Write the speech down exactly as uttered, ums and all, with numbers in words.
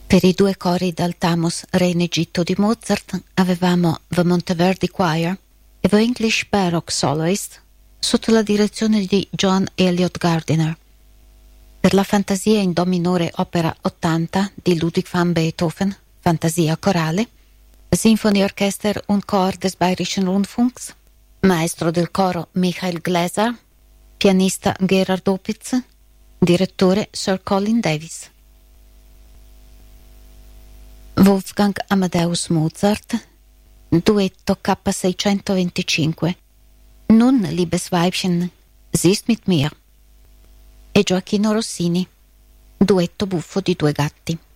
Per i due cori dal Tamus Re in Egitto di Mozart avevamo The Monteverdi Choir e The English Baroque Soloist sotto la direzione di John Elliott Gardiner. Per la fantasia in do minore opera ottanta di Ludwig van Beethoven, fantasia corale, Sinfonieorchester und Chor des Bayerischen Rundfunks, maestro del coro Michael Gläser, pianista Gerhard Opitz, direttore Sir Colin Davis. Wolfgang Amadeus Mozart, duetto K seicentoventicinque, Nun, liebes Weibchen, siehst mit mir, e Gioacchino Rossini, duetto buffo di due gatti.